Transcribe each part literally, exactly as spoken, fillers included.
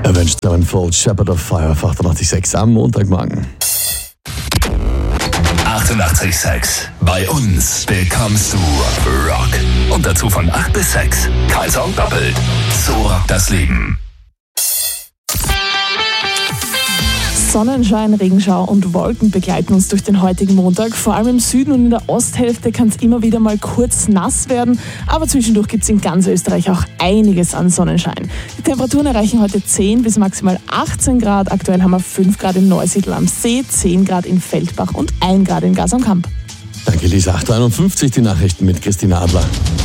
Avenged Sevenfold, Shepherd of Fire auf achtundachtzig Komma sechs am Montagmorgen. achtundachtzig Komma sechs. Bei uns bekommst du Rock. Und dazu von acht bis sechs. Karlsson doppelt. So rockt das Leben. Sonnenschein, Regenschau und Wolken begleiten uns durch den heutigen Montag. Vor allem im Süden und in der Osthälfte kann es immer wieder mal kurz nass werden, aber zwischendurch gibt es in ganz Österreich auch einiges an Sonnenschein. Die Temperaturen erreichen heute zehn bis maximal achtzehn Grad. Aktuell haben wir fünf Grad in Neusiedl am See, zehn Grad in Feldbach und ein Grad in Gas am Kamp. Danke Lisa, acht Uhr einundfünfzig, die Nachrichten mit Christina Adler.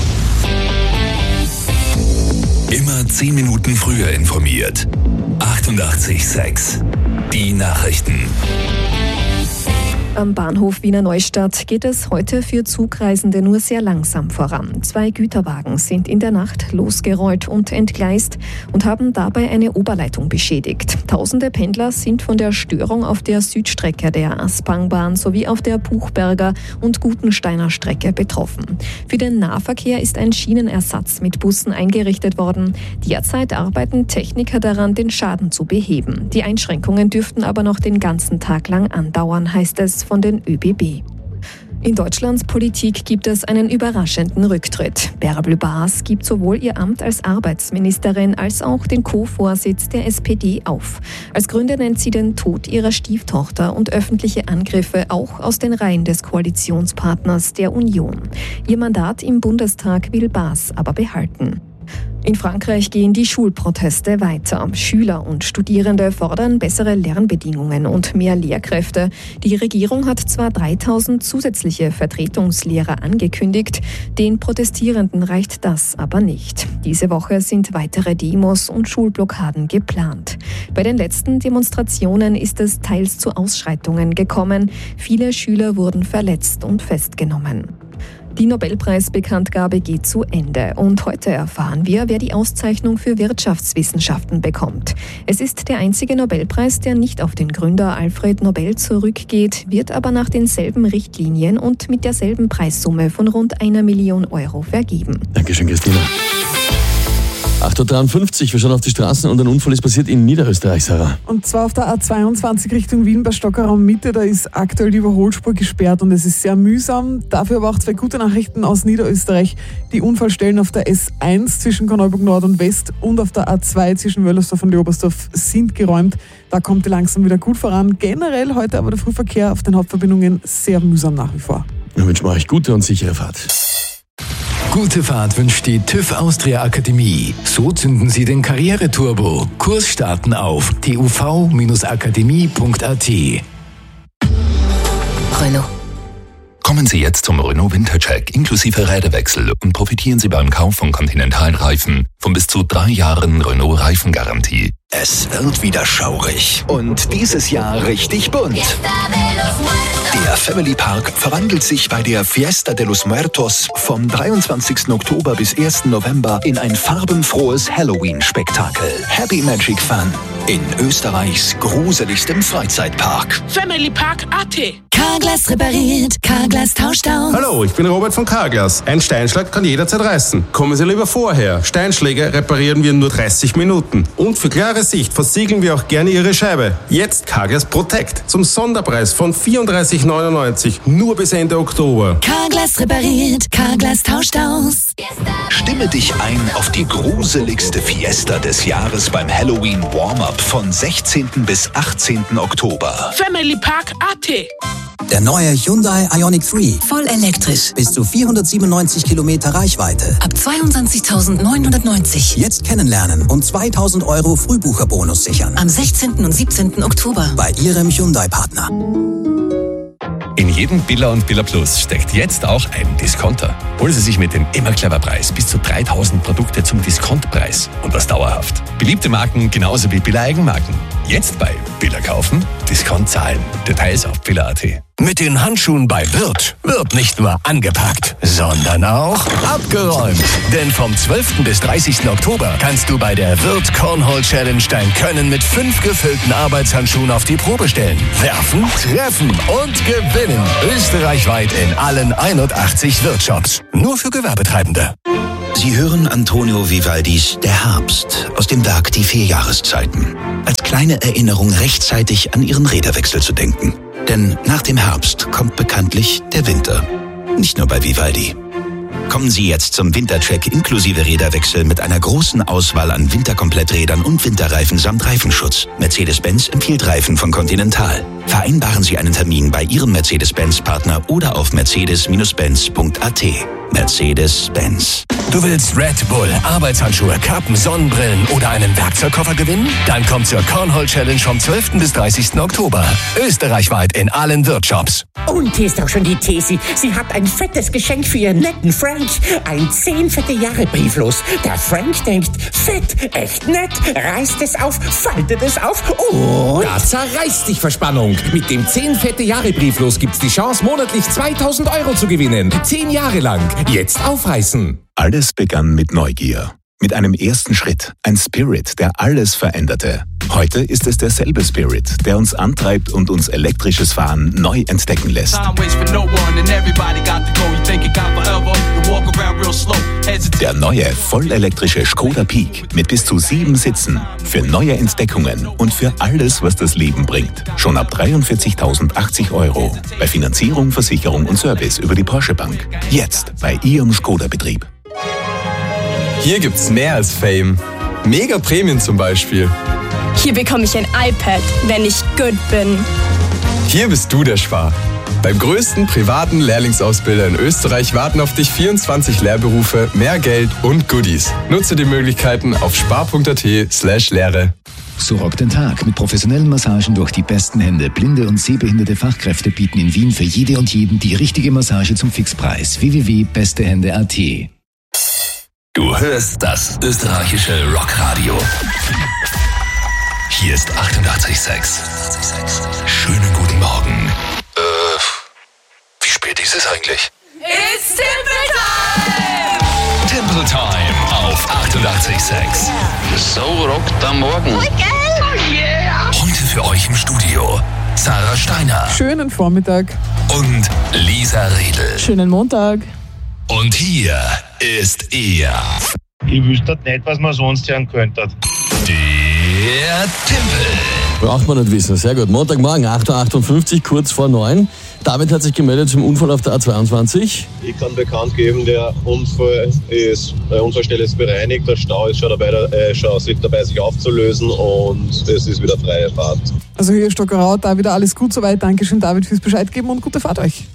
Immer zehn Minuten früher informiert. achtundachtzig Komma sechs. Die Nachrichten. Am Bahnhof Wiener Neustadt geht es heute für Zugreisende nur sehr langsam voran. Zwei Güterwagen sind in der Nacht losgerollt und entgleist und haben dabei eine Oberleitung beschädigt. Tausende Pendler sind von der Störung auf der Südstrecke der Aspangbahn sowie auf der Buchberger und Gutensteiner Strecke betroffen. Für den Nahverkehr ist ein Schienenersatz mit Bussen eingerichtet worden. Derzeit arbeiten Techniker daran, den Schaden zu beheben. Die Einschränkungen dürften aber noch den ganzen Tag lang andauern, heißt es von den ÖBB. In Deutschlands Politik gibt es einen überraschenden Rücktritt. Bärbel Baas gibt sowohl ihr Amt als Arbeitsministerin als auch den Co-Vorsitz der S P D auf. Als Gründe nennt sie den Tod ihrer Stieftochter und öffentliche Angriffe auch aus den Reihen des Koalitionspartners der Union. Ihr Mandat im Bundestag will Baas aber behalten. In Frankreich gehen die Schulproteste weiter. Schüler und Studierende fordern bessere Lernbedingungen und mehr Lehrkräfte. Die Regierung hat zwar dreitausend zusätzliche Vertretungslehrer angekündigt, den Protestierenden reicht das aber nicht. Diese Woche sind weitere Demos und Schulblockaden geplant. Bei den letzten Demonstrationen ist es teils zu Ausschreitungen gekommen. Viele Schüler wurden verletzt und festgenommen. Die Nobelpreisbekanntgabe geht zu Ende und heute erfahren wir, wer die Auszeichnung für Wirtschaftswissenschaften bekommt. Es ist der einzige Nobelpreis, der nicht auf den Gründer Alfred Nobel zurückgeht, wird aber nach denselben Richtlinien und mit derselben Preissumme von rund einer Million Euro vergeben. Dankeschön, Christina. acht Uhr dreiundfünfzig, wir schauen auf die Straßen und ein Unfall ist passiert in Niederösterreich, Sarah. Und zwar auf der A zweiundzwanzig Richtung Wien bei Stockerraum Mitte, da ist aktuell die Überholspur gesperrt und es ist sehr mühsam. Dafür aber auch zwei gute Nachrichten aus Niederösterreich. Die Unfallstellen auf der S eins zwischen Korneuburg Nord und West und auf der A zwei zwischen Wöllersdorf und Leobersdorf sind geräumt. Da kommt die langsam wieder gut voran. Generell heute aber der Frühverkehr auf den Hauptverbindungen sehr mühsam nach wie vor. Wir wünschen euch gute und sichere Fahrt. Gute Fahrt wünscht die TÜV Austria Akademie. So zünden Sie den Karriereturbo. Kurs starten auf t u v akademie punkt a t. Renault. Kommen Sie jetzt zum Renault Wintercheck inklusive Räderwechsel und profitieren Sie beim Kauf von Continental-Reifen von bis zu drei Jahren Renault-Reifengarantie. Es wird wieder schaurig und dieses Jahr richtig bunt. Der Family Park verwandelt sich bei der Fiesta de los Muertos vom dreiundzwanzigsten Oktober bis ersten November in ein farbenfrohes Halloween-Spektakel. Happy Magic Fun in Österreichs gruseligstem Freizeitpark. Family Park A T. Carglass repariert, Carglass tauscht aus. Hallo, ich bin Robert von Carglass. Ein Steinschlag kann jederzeit reißen. Kommen Sie lieber vorher. Steinschläge reparieren wir in nur dreißig Minuten. Und für klare Sicht versiegeln wir auch gerne Ihre Scheibe. Jetzt Carglass Protect zum Sonderpreis von vierunddreißig neunundneunzig nur bis Ende Oktober. Carglass repariert, Carglass tauscht aus. Stimme dich ein auf die gruseligste Fiesta des Jahres beim Halloween Warm-Up von sechzehnten bis achtzehnten Oktober. Family Park A T. Der neue Hyundai Ioniq drei. Voll elektrisch. Bis zu vierhundertsiebenundneunzig Kilometer Reichweite. Ab zweiundzwanzigtausendneunhundertneunzig. Jetzt kennenlernen und zweitausend Euro Frühbucherbonus sichern. Am sechzehnten und siebzehnten Oktober. Bei Ihrem Hyundai-Partner. In jedem Billa und Billa Plus steckt jetzt auch ein Discounter. Holen Sie sich mit dem immer clever Preis bis zu dreitausend Produkte zum Diskontpreis und das dauerhaft. Beliebte Marken genauso wie Billa Eigenmarken. Jetzt bei Billa kaufen, Discount zahlen. Details auf billa punkt a t. Mit den Handschuhen bei Wirth wird nicht nur angepackt, sondern auch abgeräumt. Denn vom zwölften bis dreißigsten Oktober kannst du bei der Wirth Cornhole Challenge dein Können mit fünf gefüllten Arbeitshandschuhen auf die Probe stellen. Werfen, treffen und gewinnen. Österreichweit in allen einundachtzig Wirth-Shops. Nur für Gewerbetreibende. Sie hören Antonio Vivaldis Der Herbst aus dem Werk Die vier Jahreszeiten. Als kleine Erinnerung rechtzeitig an Ihren Räderwechsel zu denken. Denn nach dem Herbst kommt bekanntlich der Winter. Nicht nur bei Vivaldi. Kommen Sie jetzt zum Wintercheck inklusive Räderwechsel mit einer großen Auswahl an Winterkompletträdern und Winterreifen samt Reifenschutz. Mercedes-Benz empfiehlt Reifen von Continental. Vereinbaren Sie einen Termin bei Ihrem Mercedes-Benz-Partner oder auf mercedes Benz punkt a t. Mercedes-Benz. Du willst Red Bull, Arbeitshandschuhe, Kappen, Sonnenbrillen oder einen Werkzeugkoffer gewinnen? Dann komm zur Cornhole Challenge vom zwölften bis dreißigsten Oktober. Österreichweit in allen Wirtshops. Und hier ist auch schon die Tesi. Sie hat ein fettes Geschenk für ihren netten Frank. Ein zehn fette Jahre Brieflos. Der Frank denkt, fett, echt nett, reißt es auf, faltet es auf und... Da zerreißt sich Verspannung. Mit dem zehn fette Jahre Brieflos gibt's die Chance, monatlich zweitausend Euro zu gewinnen. Zehn Jahre lang. Jetzt aufreißen. Alles begann mit Neugier. Mit einem ersten Schritt. Ein Spirit, der alles veränderte. Heute ist es derselbe Spirit, der uns antreibt und uns elektrisches Fahren neu entdecken lässt. Der neue, vollelektrische Skoda Peak mit bis zu sieben Sitzen. Für neue Entdeckungen und für alles, was das Leben bringt. Schon ab dreiundvierzigtausendachtzig Euro. Bei Finanzierung, Versicherung und Service über die Porsche Bank. Jetzt bei Ihrem Skoda-Betrieb. Hier gibt's mehr als Fame. Mega Prämien zum Beispiel. Hier bekomme ich ein iPad, wenn ich gut bin. Hier bist du der Spar. Beim größten privaten Lehrlingsausbilder in Österreich warten auf dich vierundzwanzig Lehrberufe, mehr Geld und Goodies. Nutze die Möglichkeiten auf spar punkt a t slash Lehre. So rockt den Tag mit professionellen Massagen durch die besten Hände. Blinde und sehbehinderte Fachkräfte bieten in Wien für jede und jeden die richtige Massage zum Fixpreis. w w w punkt beste hände punkt a t. Du hörst das österreichische Rockradio. Hier ist achtundachtzig Komma sechs. Schönen guten Morgen. Äh, wie spät ist es eigentlich? It's Timple Time! Timple Time auf achtundachtzig Komma sechs. So rockt am Morgen. Oh yeah! Heute für euch im Studio Sarah Steiner. Schönen Vormittag. Und Lisa Riedl. Schönen Montag. Und hier ist er. Ich wüsste nicht, was man sonst hören könnte. Der Timpel. Braucht man nicht wissen. Sehr gut. Montagmorgen, acht Uhr achtundfünfzig, kurz vor neun. David hat sich gemeldet zum Unfall auf der A zweiundzwanzig. Ich kann bekannt geben, der Unfall ist, der Unfallstelle ist bereinigt, der Stau ist schon dabei, äh, schon dabei sich aufzulösen und es ist wieder freie Fahrt. Also hier Stockerau, da wieder alles gut soweit. Dankeschön David fürs Bescheid geben und gute Fahrt euch.